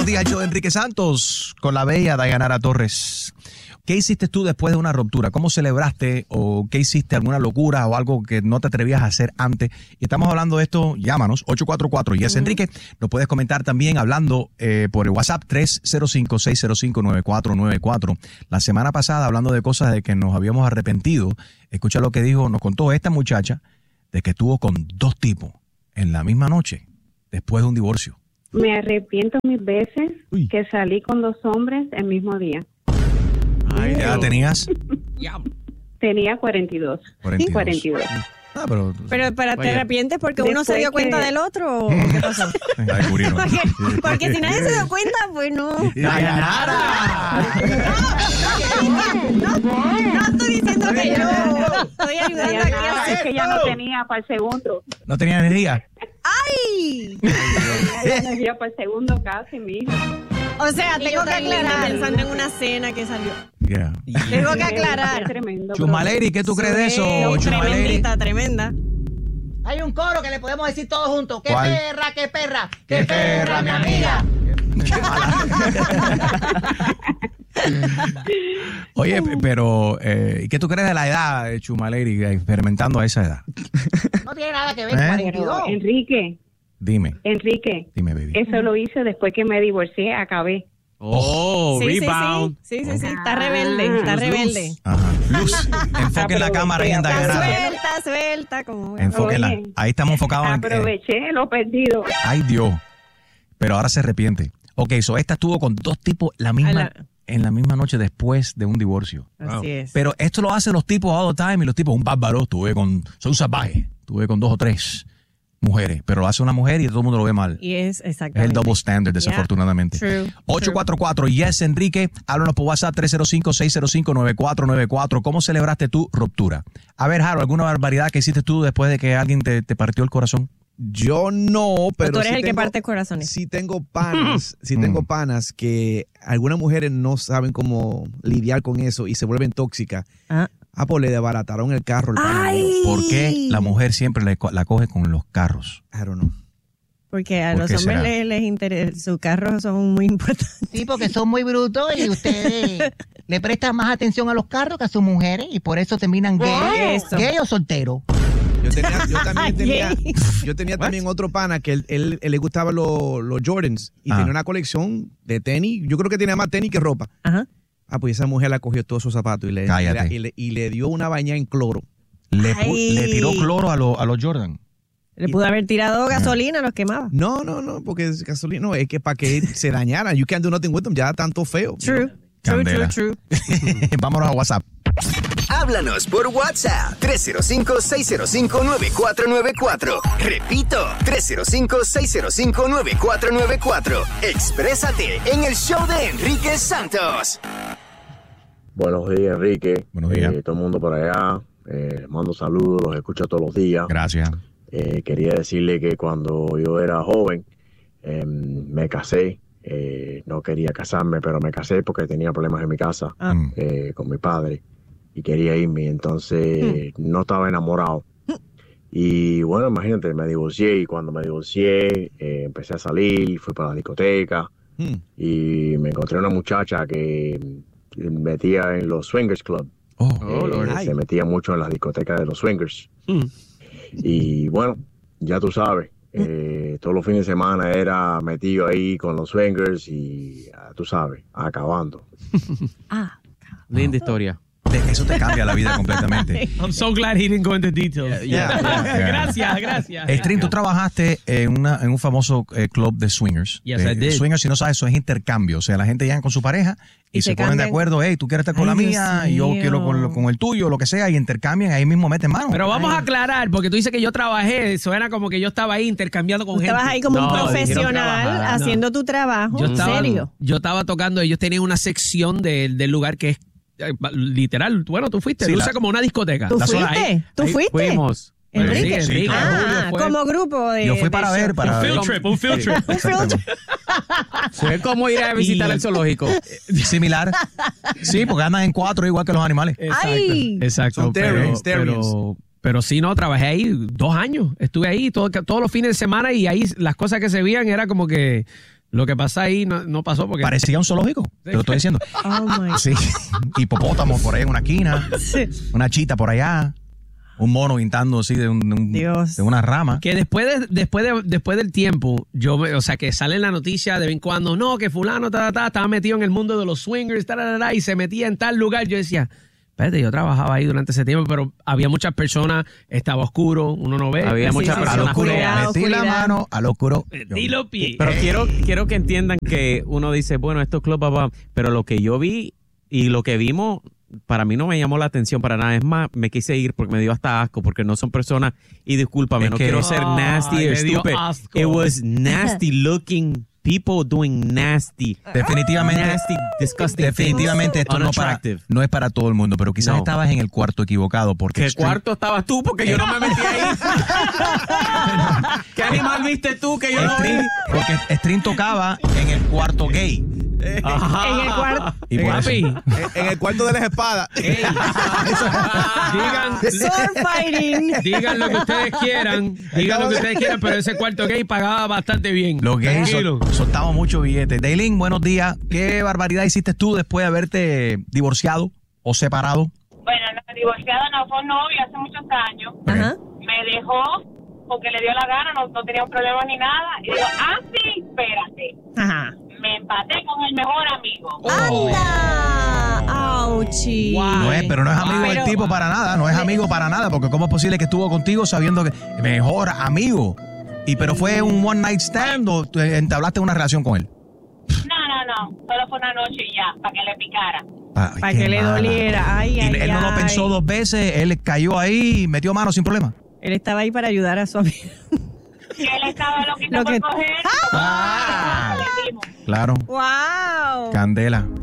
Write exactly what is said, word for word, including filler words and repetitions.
Buenos días, yo Enrique Santos, con la bella Dayanara Torres. ¿Qué hiciste tú después de una ruptura? ¿Cómo celebraste o qué hiciste? ¿Alguna locura o algo que no te atrevías a hacer antes? Y estamos hablando de esto, llámanos, ocho cuatro cuatro, yes, Enrique. Nos puedes comentar también hablando eh, por el WhatsApp tres cero cinco, seis cero cinco, nueve cuatro nueve cuatro. La semana pasada, hablando de cosas de que nos habíamos arrepentido, escucha lo que dijo, nos contó esta muchacha de que estuvo con dos tipos en la misma noche, después de un divorcio. Me arrepiento mil veces Uy. que salí con dos hombres el mismo día. Ay, ¿qué edad tenías? Tenía cuarenta y dos. cuarenta y dos. cuarenta y dos. Ah, pero, Pero para te Oye. arrepientes porque uno se Después dio cuenta que- del otro o qué pasó? la descubrieron. Porque, porque si nadie se dio cuenta, pues no. ¡Dayanara! No estoy diciendo que yo estoy ayudando aquí a Es hacer. que ya no tenía para el segundo. ¿No tenía energía? ¡Ay! Ya tenía para el segundo casi, mi hija. O sea, Y tengo yo que también aclarar. pensando en una cena que salió. Yeah. Tengo que Es aclarar. tremendo. Chumaleri, ¿qué tú crees de eso, Chumaleri? Tremendita, tremenda. Hay un coro que le podemos decir todos juntos. ¡Qué ¿Cuál? perra, qué perra! ¡Qué perra, mi amiga! Oye, pero eh, ¿y qué tú crees de la edad de Chumaleri experimentando a esa edad? No tiene nada que ver ¿Eh? con Pero, cuarenta y dos. Enrique, Dime, Enrique, dime, baby. eso lo hice después que me divorcié, acabé. Oh, Sí, sí, rebound. sí, sí, sí, sí, está rebelde, está Luz, rebelde. Ajá. Luz, enfoquen la cámara ahí en Dayanara. Suelta, suelta, como... Enfóquenla. Oye, Ahí estamos enfocados en... eh, Aproveché lo perdido. ay, Dios. Pero ahora se arrepiente. Ok, so esta estuvo con dos tipos la misma, A la- en la misma noche después de un divorcio. Así es. Pero esto lo hacen los tipos all the time y los tipos, un bárbaro, estuve con, son salvajes, estuve con dos o tres mujeres, pero lo hace una mujer y todo el mundo lo ve mal. Y es Es exactamente. el double standard, desafortunadamente. True. ocho cuatro cuatro, yes, Enrique, háblanos por WhatsApp tres cero cinco, seis cero cinco, nueve cuatro nueve cuatro. ¿Cómo celebraste tu ruptura? A ver, Harold, ¿alguna barbaridad que hiciste tú después de que alguien te, te partió el corazón? Yo no, pero Tú eres sí el que tengo- parte corazones. Sí tengo panas, sí tengo Mm. panas que algunas mujeres no saben cómo lidiar con eso y se vuelven tóxicas. Ah. Ah, pues le desbarataron el carro al pana mío. ¡Ay! ¿Por qué la mujer siempre le co- la coge con los carros? I don't know. Porque a ¿Por los qué hombres será? les, les interesa, sus carros son muy importantes. Sí, porque son muy brutos y ustedes le prestan más atención a los carros que a sus mujeres y por eso terminan gay, Eso. gay o soltero. Yo, tenía, yo también tenía, Yay. yo tenía también otro pana que él, él- él le gustaba los los Jordans y Ah. tenía una colección de tenis. Yo creo que tenía más tenis que ropa. Ajá. Ah, pues esa mujer la cogió todos sus zapatos y le, Cállate. y le, y le dio una baña en cloro. Le, pu- Ay. le tiró cloro a, lo- a los Jordan. Le pudo haber tirado gasolina, los quemaba. No, no, no, porque es gasolina. No, es que para que se dañaran. You can't do nothing with them. Ya tanto feo. True. True, Candela. true, true. Vámonos a WhatsApp. Háblanos por WhatsApp tres cero cinco, seis cero cinco, nueve cuatro nueve cuatro. Repito, tres cero cinco, seis cero cinco, nueve cuatro nueve cuatro. Exprésate en el show de Enrique Santos. Buenos días, Enrique. Buenos días. Eh, todo el mundo por allá. Eh, les mando saludos, los escucho todos los días. Gracias. Eh, quería decirle que cuando yo era joven, eh, me casé. Eh, no quería casarme, pero me casé porque tenía problemas en mi casa Ah. Mm. eh, con mi padre y quería irme. Entonces no estaba enamorado. Y bueno, imagínate, me divorcié y cuando me divorcié eh, empecé a salir, fui para la discoteca Hmm. y me encontré una muchacha que metía en los swingers club. Oh, Eh, Lord. se metía mucho en las discotecas de los swingers. Mm. Y bueno, ya tú sabes, eh, todos los fines de semana era metido ahí con los swingers y ah, tú sabes, acabando. Ah. Linda historia. te- eso te cambia la vida completamente. I'm so glad he didn't go into details. Yeah, yeah, yeah. Gracias, gracias. String, tú trabajaste en, una, en un famoso eh, club de swingers. Yes, Eh, I did. Swingers, si no sabes, eso es intercambio. O sea, la gente llega con su pareja y, Y se se ponen de cambian. acuerdo. Hey, tú quieres estar con Ay, la Dios mía, y yo mío. quiero con, lo- con el tuyo, lo que sea, y intercambian. Ahí mismo meten mano. Pero vamos Ay. a aclarar, porque tú dices que yo trabajé, eso era como que yo estaba ahí intercambiando con Tú gente. estabas ahí como un No, dijeron profesional trabajar. haciendo tu trabajo. Yo ¿En estaba, serio? yo estaba tocando, ellos tenían una sección de- del lugar que es eh, literal, bueno, tú fuiste, Sí, luce la- como una discoteca. ¿Tú La zona fuiste? ahí- ¿Tú ahí fuiste? Fuimos. Enrique. Sí, Enrique. claro. Julio Ah, fue. como grupo de. Yo fui para de ver, show. para Un ver. field trip, un field trip. Un field trip. Fue como ir a visitar Y- el zoológico. Similar. Sí, porque andan en cuatro igual que los animales. Exacto. Ay. Exacto. Son pero, terriers, terriers. pero, pero sí, no, trabajé ahí dos años. Estuve ahí todo- todos los fines de semana y ahí las cosas que se veían era como que Lo que pasa ahí no, no pasó porque... Parecía un zoológico, te lo estoy diciendo. Oh, my God. Sí, hipopótamos por ahí en una esquina, Sí. una chita por allá, un mono pintando así de, un, de un- Dios. de una rama. Que después de, después de, después del tiempo, yo, me- o sea, que sale en la noticia de vez en cuando, no, que fulano ta, ta, ta, estaba metido en el mundo de los swingers, ta, ta, ta, ta, y se metía en tal lugar. Yo decía, espérate, yo trabajaba ahí durante ese tiempo, pero había muchas personas, estaba oscuro, uno no ve. Había Sí, muchas sí, sí. A lo personas oscuro, Oscuridad, metí la oscuridad. mano a lo oscuro. Metí los pies. Pero quiero, quiero que entiendan que uno dice, bueno, esto es club, papá, pero lo que yo vi y lo que vimos, para mí no me llamó la atención para nada. Es más, me quise ir porque me dio hasta asco, porque no son personas, y discúlpame, Es no que- quiero ser nasty Ay, or me dio stupid. asco. It was nasty looking people doing nasty. Definitivamente, Nasty, disgusting definitivamente things. esto no, para, Unattractive. no es para todo el mundo, pero quizás No. estabas en el cuarto equivocado. Porque ¿Qué Extreme- cuarto estabas tú? Porque yo no me metí ahí. ¿Qué animal viste tú que yo no vi? Extreme- porque Stream tocaba en el cuarto gay. Ajá. En el cuarto. Y por eso- Papi, En, en el cuarto de las espadas. ey, digan, Sword fighting. digan lo que ustedes quieran, digan lo que ustedes quieran, pero ese cuarto gay pagaba bastante bien. Los gays Tranquilo. sol- soltamos mucho billete. Daylin, buenos días. ¿Qué barbaridad hiciste tú después de haberte divorciado o separado? Bueno, no, divorciada no, fue novia hace muchos años. Ajá. Me dejó porque le dio la gana, no, no tenía problemas ni nada. Y digo, ah, sí, espérate. Ajá. Me empaté con el mejor amigo. Oh. ¡Anda! ¡Auchi! No es, pero no es amigo Pero- del tipo para nada, no es amigo para nada, porque ¿cómo es posible que estuvo contigo sabiendo que mejor amigo? Y pero fue un one night stand o tú entablaste una relación con él. No, no, no. Solo fue una noche y ya, para que le picara. Ay, Para qué que le mala. doliera. Ay, Y ay, él no lo ay. pensó dos veces, él cayó ahí y metió mano sin problema. Él estaba ahí para ayudar a su amigo. Que él estaba loquito Lo por que- coger. Ah. Le dimos. Claro, ¡Wow! candela.